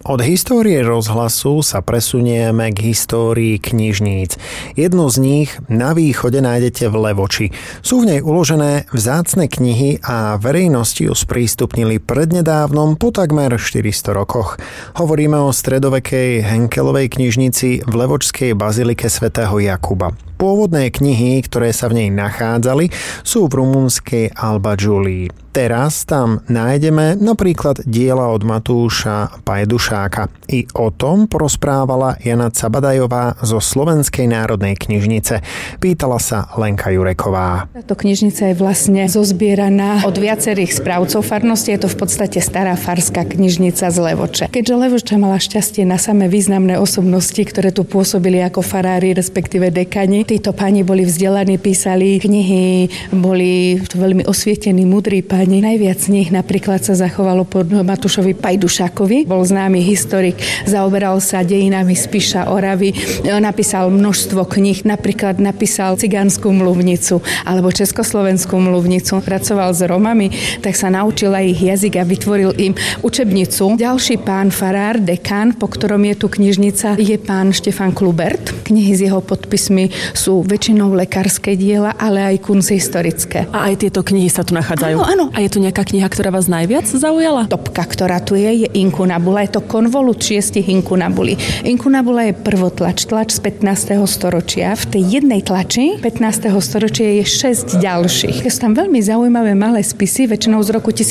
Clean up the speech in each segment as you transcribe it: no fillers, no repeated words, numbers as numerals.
Od histórie rozhlasu sa presunieme k histórii knižníc. Jednu z nich na východe nájdete v Levoči. Sú v nej uložené vzácne knihy a verejnosti ju sprístupnili prednedávnom po takmer 400 rokoch. Hovoríme o stredovekej Henkelovej knižnici v Levočskej bazilike svätého Jakuba. Pôvodné knihy, ktoré sa v nej nachádzali, sú v rumunskej Alba Giulii. Teraz tam nájdeme napríklad diela od Matúša Pajdušáka. I o tom porozprávala Jana Cabadajová zo Slovenskej národnej knižnice. Pýtala sa Lenka Jureková. Táto knižnica je vlastne zozbieraná od viacerých správcov farnosti. Je to v podstate stará farská knižnica z Levoče. Keďže Levoča mala šťastie na samé významné osobnosti, ktoré tu pôsobili ako farári, respektíve dekani, títo páni boli vzdelaní, písali knihy, boli veľmi osvietení, múdri páni. Najviac z nich napríklad sa zachovalo pod Matúšovi Pajdušákovi. Bol známy historik, zaoberal sa dejinami Spiša, Oravy, napísal množstvo kníh, napríklad napísal Cigánsku mluvnicu alebo Československú mluvnicu. Pracoval s Romami, tak sa naučil aj ich jazyk a vytvoril im učebnicu. Ďalší pán farár, dekán, po ktorom je tu knižnica, je pán Štefan Klubert. Knihy s jeho podpismi sú väčšinou lekárske diela, ale aj kunsthistorické. A aj tieto knihy sa tu nachádzajú? Áno. A je tu nejaká kniha, ktorá vás najviac zaujala? Topka, ktorá tu je Incunabula. Je to konvolut 6 Incunabuli. Incunabula je prvotlač, tlač z 15. storočia. V tej jednej tlači 15. storočia je 6 ďalších. Sú tam veľmi zaujímavé malé spisy, väčšinou z roku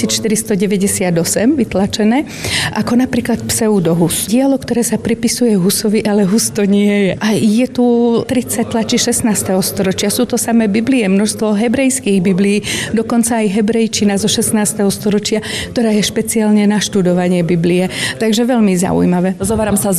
1498 vytlačené, ako napríklad Pseudohus. Dielo, ktoré sa pripisuje Husovi, ale Hus to nie je. A je tu 30 tlačí 16. storočia. Sú to samé Biblie, množstvo hebrejských Biblií, dokonca aj hebrejčina zo 16. storočia, ktorá je špeciálne na študovanie Biblie. Takže veľmi zaujímavé. Zováram sa